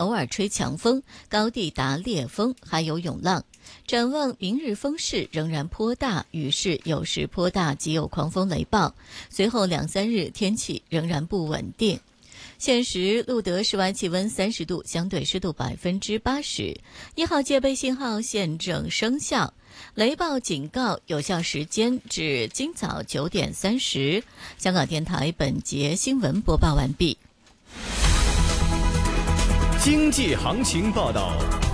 偶尔吹强风，高地达烈风，还有涌浪。展望明日风势仍然颇大，雨势有时颇大，极有狂风雷暴。随后2-3日天气仍然不稳定。现时路德室外气温30度，相对湿度80%，1号戒备信号现正生效，雷暴警告有效时间至今早9点30。香港电台本节新闻播报完毕。 经济行情报道。